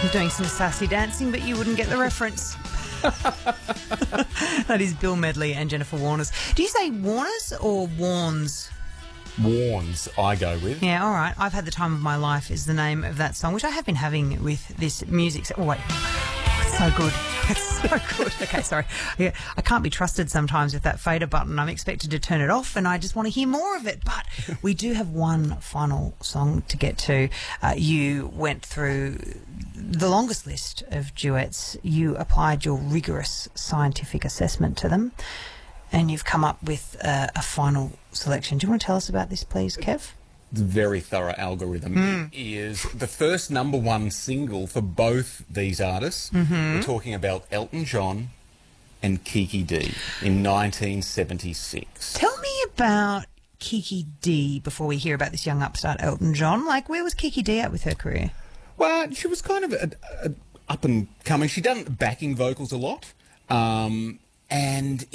I'm doing some sassy dancing, but you wouldn't get the reference. That is Bill Medley and Jennifer Warnes. Do you say Warnes or Warnes? Warnes, I go with. Yeah, all right. I've Had the Time of My Life is the name of that song, which I have been having with this music. Oh, wait. It's so good. It's so good. Okay, sorry. Yeah, I can't be trusted sometimes with that fader button. I'm expected to turn it off and I just want to hear more of it. But we do have one final song to get to. You went through the longest list of duets. You applied your rigorous scientific assessment to them and you've come up with a final selection. Do you want to tell us about this, please, Kev? The very thorough algorithm. It is the first number one single for both these artists. We're talking about Elton John and Kiki Dee in 1976. Tell me about Kiki Dee before we hear about this young upstart Elton John. Like, where was Kiki Dee at with her career? Well, she was kind of a up and coming. She'd done backing vocals a lot. And